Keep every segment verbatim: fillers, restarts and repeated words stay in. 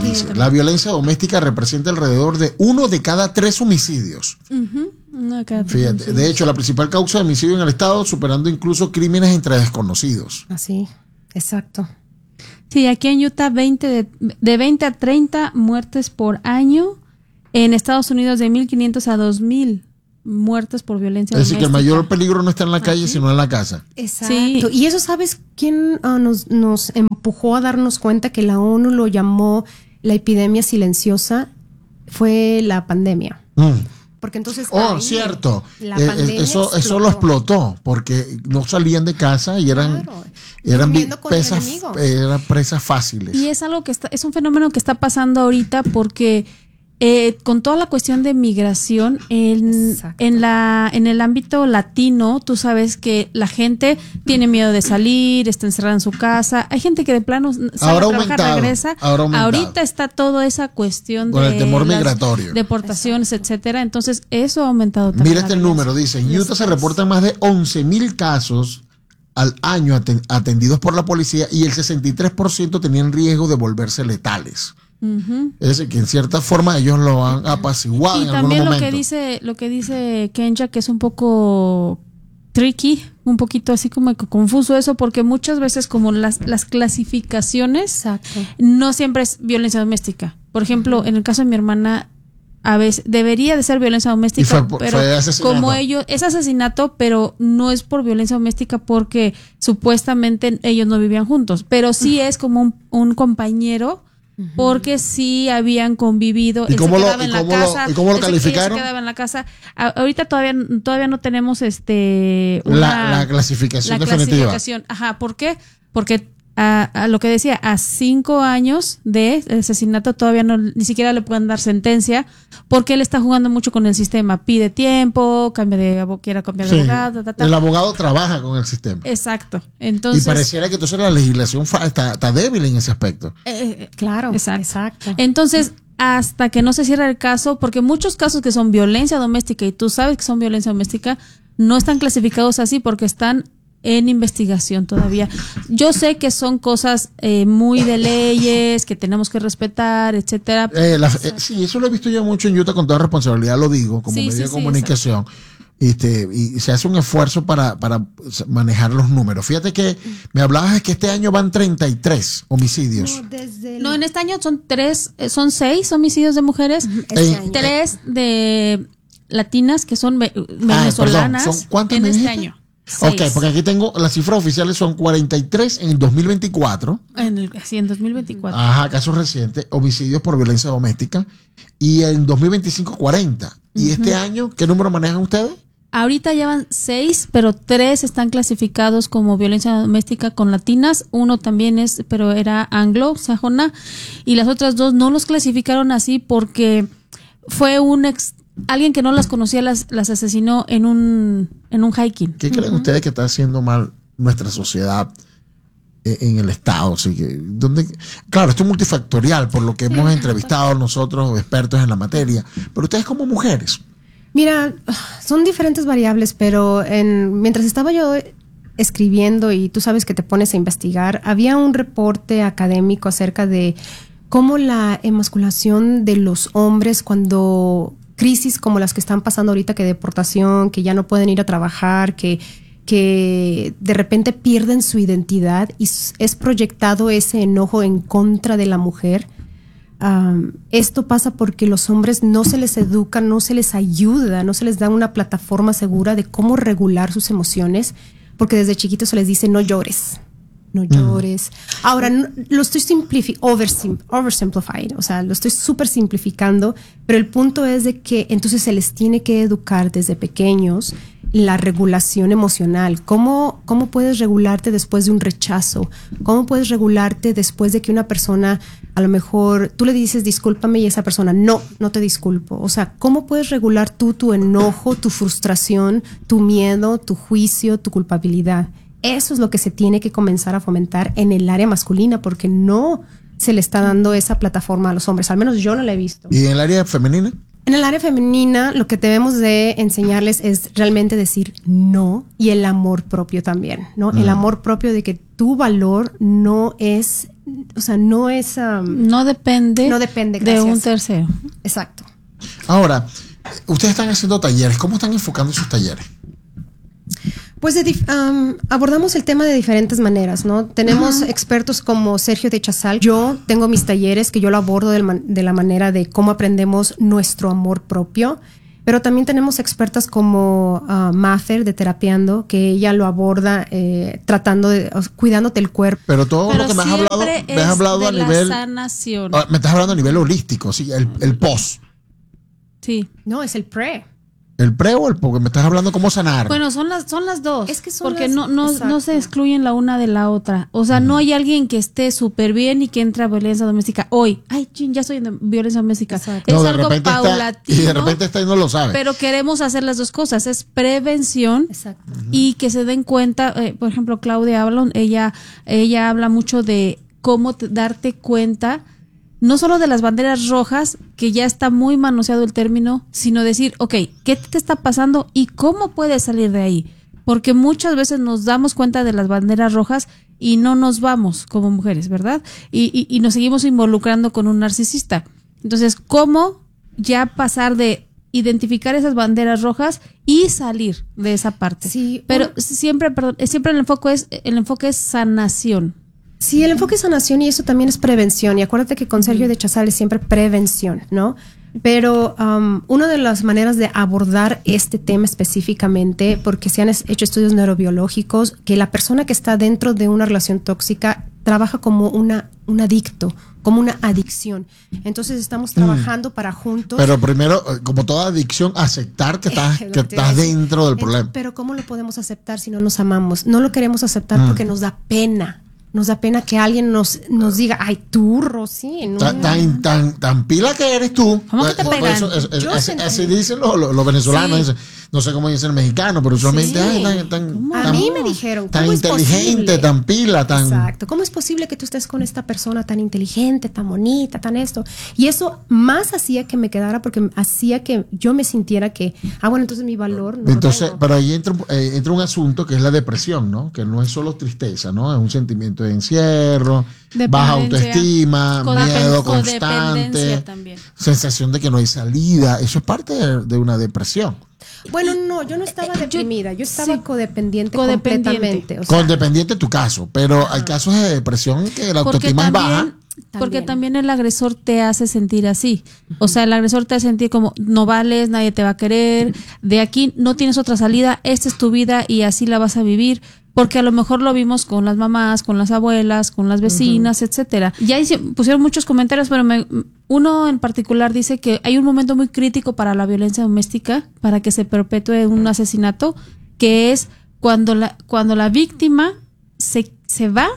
dice, la violencia doméstica representa alrededor de uno de cada tres homicidios. Uh-huh. Uno de cada tres Fíjate, homicidios. de hecho, la principal causa de homicidio en el estado, superando incluso crímenes entre desconocidos. Así, exacto. Sí, aquí en Utah veinte de, de veinte a treinta muertes por año. En Estados Unidos de mil quinientos a dos mil muertes por violencia Es decir, que el doméstica. mayor peligro no está en la calle, Aquí. sino en la casa. Exacto. Sí. Y eso, ¿sabes quién uh, nos, nos empujó a darnos cuenta que la ONU lo llamó la epidemia silenciosa? Fue la pandemia. Mm. Porque entonces... Oh, ahí, cierto. la Eh, pandemia eso, eso explotó. lo explotó porque no salían de casa y eran, Claro. eran vi- Durmiendo con el presas, enemigo. eran presas fáciles. Y es algo que está, es un fenómeno que está pasando ahorita porque eh, con toda la cuestión de migración en, Exacto. en la en el ámbito latino, tú sabes que la gente tiene miedo de salir, está encerrada en su casa. Hay gente que de plano sale Ahora a trabajar, aumentado, regresa. ahora aumentado. Ahorita está toda esa cuestión Con de el temor las migratorio. deportaciones, etcétera. Entonces eso ha aumentado también. Mira la este violencia. número, dice, en Utah se reportan más de once mil casos al año aten- atendidos por la policía y el sesenta y tres por ciento tenían riesgo de volverse letales. Ujú. Es decir, que en cierta forma ellos lo han apaciguado Y en algunos también lo momentos. que dice, lo que dice Kenya, que es un poco tricky, un poquito así como que confuso eso, porque muchas veces como las, las clasificaciones Exacto. no siempre es violencia doméstica. Por ejemplo, en el caso de mi hermana, a veces debería de ser violencia doméstica, Y fue por- pero fue asesinato. como ellos, es asesinato, pero no es por violencia doméstica porque supuestamente ellos no vivían juntos, pero sí es como un, un compañero. Porque sí habían convivido. ¿Y él cómo se lo- quedaba en y la cómo lo- casa, y cómo lo él se- ella calificaron? se quedaba en la casa. A- ahorita todavía todavía no tenemos este La, una- la clasificación la definitiva. clasificación. Ajá, ¿por qué? Porque a, a lo que decía, a cinco años de asesinato todavía no, ni siquiera le pueden dar sentencia, porque él está jugando mucho con el sistema. Pide tiempo, cambia de abo- quiera cambiar de Sí, abogado, ta, ta, ta. el abogado trabaja con el sistema. Exacto. Y Entonces, pareciera que entonces la legislación fa- está, está débil en ese aspecto. eh, eh, Claro. Exacto. Exacto. Entonces, hasta que no se cierre el caso, porque muchos casos que son violencia doméstica y tú sabes que son violencia doméstica, no están clasificados así porque están en investigación todavía. Yo sé que son cosas eh, muy de leyes, que tenemos que respetar, etcétera. Eh, la- eh, sí, eso lo he visto yo mucho en Utah, con toda responsabilidad lo digo, como Sí, medio sí, de sí, comunicación. Este, y se hace un esfuerzo para, para manejar los números. Fíjate que me hablabas de que este año van treinta y tres homicidios. No, desde el- No, en este año son tres, eh, son seis homicidios de mujeres, este Eh, año. tres de latinas que son ve- perdón, venezolanas ¿son cuántas en me este dijiste? año. Ok, Seis. porque aquí tengo las cifras oficiales, son cuarenta y tres en el dos mil veinticuatro. En el, sí, en dos mil veinticuatro. Ajá, casos recientes, homicidios por violencia doméstica. Y en dos mil veinticinco, cuarenta. ¿Y este año qué número manejan ustedes? Ahorita llevan seis, pero tres están clasificados como violencia doméstica con latinas. Uno también es, pero era anglo-sajona. Y las otras dos no los clasificaron así porque fue un ex, alguien que no las conocía las, las asesinó en un, en un hiking. ¿Qué creen ustedes que está haciendo mal nuestra sociedad eh, en el Estado? Así que, ¿dónde? Claro, esto es multifactorial, por lo que hemos entrevistado nosotros, expertos en la materia. Pero ustedes como mujeres, Mira, son diferentes variables, pero en, mientras estaba yo escribiendo y tú sabes que te pones a investigar, había un reporte académico acerca de cómo la emasculación de los hombres cuando crisis como las que están pasando ahorita, que deportación, que ya no pueden ir a trabajar, que, que de repente pierden su identidad y es proyectado ese enojo en contra de la mujer. Um, esto pasa porque los hombres no se les educa, no se les ayuda, no se les da una plataforma segura de cómo regular sus emociones, porque desde chiquitos se les dice no llores, no llores. Mm. Ahora, no, lo estoy simplificando, oversim, oversimplifying, o sea, lo estoy súper simplificando, pero el punto es de que entonces se les tiene que educar desde pequeños la regulación emocional. ¿Cómo, cómo puedes regularte después de un rechazo? ¿Cómo puedes regularte después de que una persona, a lo mejor, tú le dices discúlpame y esa persona, no, no te disculpo? O sea, ¿cómo puedes regular tú tu enojo, tu frustración, tu miedo, tu juicio, tu culpabilidad? Eso es lo que se tiene que comenzar a fomentar en el área masculina, porque no se le está dando esa plataforma a los hombres. Al menos yo no la he visto. ¿y en el área femenina? En el área femenina, lo que debemos de enseñarles es realmente decir no y el amor propio también, ¿no? Mm. El amor propio de que tu valor no es o sea, no es... Um, no depende, no depende de un tercero. Exacto. Ahora, ustedes están haciendo talleres. ¿Cómo están enfocando sus talleres? Pues de, um, abordamos el tema de diferentes maneras, ¿no? Tenemos uh-huh. expertos como Sergio de Chazal. Yo tengo mis talleres que yo lo abordo de, man- de la manera de cómo aprendemos nuestro amor propio. Pero también tenemos expertas como uh, Mafer de Terapiando, que ella lo aborda eh, tratando de, uh, cuidándote el cuerpo. Pero todo Pero lo que me has hablado, me has hablado a nivel... sanación. Me estás hablando a nivel holístico, sí, el, el post. Sí. No, es el pre. ¿El pre o el porque me estás hablando cómo sanar? Bueno, son las son las dos. Es que son porque las, no no, no se excluyen la una de la otra. O sea, uh-huh. no hay alguien que esté súper bien y que entre a violencia doméstica hoy. Ay, chin, ya estoy en violencia doméstica. Exacto. Es no, algo paulatino. Está, y de repente está y no lo sabe. Pero queremos hacer las dos cosas. Es prevención. Exacto. Y que se den cuenta. Eh, por ejemplo, Claudia Avalon, ella, ella habla mucho de cómo te, darte cuenta. No solo de las banderas rojas, que ya está muy manoseado el término, sino decir, ok, ¿qué te está pasando y cómo puedes salir de ahí? Porque muchas veces nos damos cuenta de las banderas rojas y no nos vamos como mujeres, ¿verdad? Y, y, y nos seguimos involucrando con un narcisista. Entonces, ¿cómo ya pasar de identificar esas banderas rojas y salir de esa parte? Sí, pero un... siempre, perdón, siempre el enfoque es, el enfoque es sanación. Sí, el enfoque es sanación y eso también es prevención. Y acuérdate que con Sergio de Chazal es siempre prevención, ¿no? Pero um, una de las maneras de abordar este tema específicamente, porque se han hecho estudios neurobiológicos, que la persona que está dentro de una relación tóxica trabaja como una, un adicto, como una adicción. Entonces estamos trabajando mm. para juntos. Pero primero, como toda adicción, aceptar que estás, que estás dentro del problema. Pero ¿cómo lo podemos aceptar si no nos amamos? No lo queremos aceptar mm. porque nos da pena. Nos da pena que alguien nos, nos diga, ay, tú, Rosy. No. Tan, tan, tan, tan pila que eres tú. ¿Cómo que te pegan? Eso, es, es, así, así dicen los, los, los venezolanos. Sí. Dicen, no sé cómo dicen los mexicanos, pero usualmente, sí. ay, tan, tan, a tan, mí me dijeron, tan inteligente, tan pila, tan. Exacto. ¿Cómo es posible que tú estés con esta persona tan inteligente, tan bonita, tan esto? Y eso más hacía que me quedara porque hacía que yo me sintiera que, ah, bueno, entonces mi valor no. Entonces, pero ahí entra, eh, entra un asunto que es la depresión, ¿no? Que no es solo tristeza, ¿no? Es un sentimiento de encierro, baja autoestima, miedo constante, sensación de que no hay salida. Eso es parte de, de una depresión. Bueno, no, yo no estaba deprimida, yo estaba sí, codependiente, codependiente completamente. O sea, codependiente en tu caso, pero ajá. hay casos de depresión que la autoestima es baja. También. Porque también el agresor te hace sentir así. O sea, el agresor te hace sentir como no vales, nadie te va a querer, de aquí no tienes otra salida, esta es tu vida y así la vas a vivir. Porque a lo mejor lo vimos con las mamás, con las abuelas, con las vecinas, uh-huh. etcétera. Ya hice, pusieron muchos comentarios, pero me, uno en particular dice que hay un momento muy crítico para la violencia doméstica, para que se perpetúe un asesinato, que es cuando la, cuando la víctima se, se va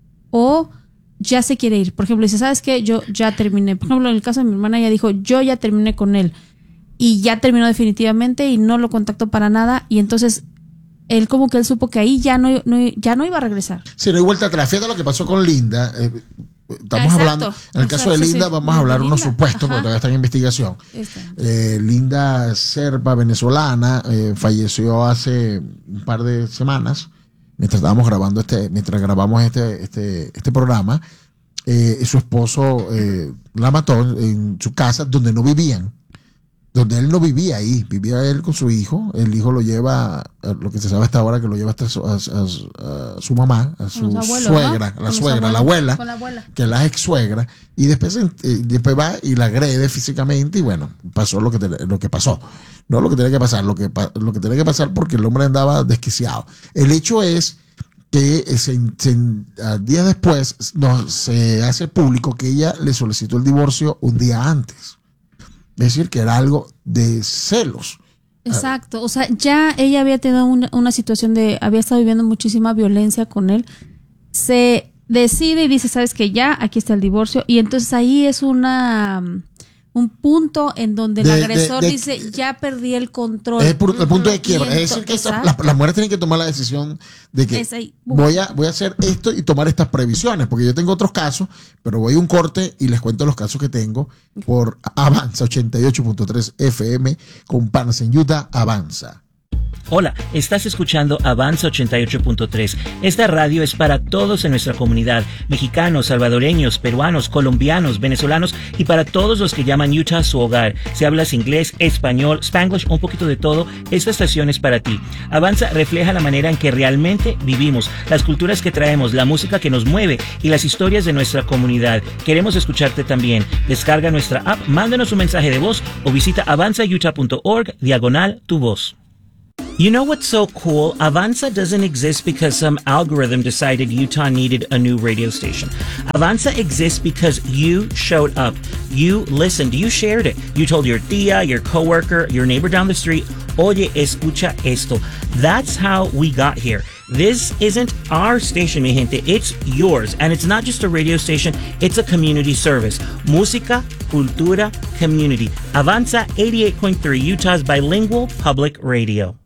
o ya se quiere ir. Por ejemplo, dice, ¿sabes qué? Yo ya terminé. Por ejemplo, en el caso de mi hermana, ella dijo, yo ya terminé con él. Y ya terminó definitivamente y no lo contactó para nada. Y entonces él como que él supo que ahí ya no, no, ya no iba a regresar. Sí, no hay vuelta atrás. Fíjate lo que pasó con Linda. Eh, estamos Exacto. hablando, en el Exacto, caso de Linda, sí. vamos a hablar de unos supuestos, porque todavía está en investigación. Eh, Linda Serpa, venezolana, eh, falleció hace un par de semanas, mientras estábamos grabando este, mientras grabamos este, este, este programa. Eh, su esposo eh, la mató en su casa, donde no vivían. Donde él no vivía ahí, vivía él con su hijo. El hijo lo lleva, a lo que se sabe hasta ahora, que lo lleva hasta su, a, a, a su mamá, a su abuelos, suegra, ¿no? a la suegra, a la abuela, la abuela, que es la ex suegra, y después, eh, después va y la agrede físicamente, y bueno, pasó lo que, te, lo que pasó. No lo que tenía que pasar, lo que, lo que tenía que pasar porque el hombre andaba desquiciado. El hecho es que se, se, días después no, se hace público que ella le solicitó el divorcio un día antes. Es decir, que era algo de celos. Exacto, o sea, ya ella había tenido una, una situación de, había estado viviendo muchísima violencia con él, se decide y dice, sabes que ya, aquí está el divorcio, y entonces ahí es una un punto en donde de, el agresor de, de, dice, ya perdí el control. Es el, el punto de quiebra, es decir, que esa, las, las mujeres tienen que tomar la decisión de que ahí, voy a voy a hacer esto y tomar estas previsiones, porque yo tengo otros casos, pero voy a un corte y les cuento los casos que tengo por Avanza ochenta y ocho punto tres F M con Panas en Utah. Avanza. Hola, estás escuchando Avanza ochenta y ocho punto tres. Esta radio es para todos en nuestra comunidad, mexicanos, salvadoreños, peruanos, colombianos, venezolanos y para todos los que llaman Utah su hogar. Si hablas inglés, español, Spanglish, un poquito de todo, esta estación es para ti. Avanza refleja la manera en que realmente vivimos, las culturas que traemos, la música que nos mueve y las historias de nuestra comunidad. Queremos escucharte también. Descarga nuestra app, mándanos un mensaje de voz o visita avanza utah punto org diagonal tu voz. You know what's so cool? Avanza doesn't exist because some algorithm decided Utah needed a new radio station. Avanza exists because you showed up. You listened. You shared it. You told your tia, your coworker, your neighbor down the street, oye, escucha esto. That's how we got here. This isn't our station, mi gente. It's yours. And it's not just a radio station. It's a community service. Música, cultura, community. Avanza eighty-eight point three, Utah's bilingual public radio.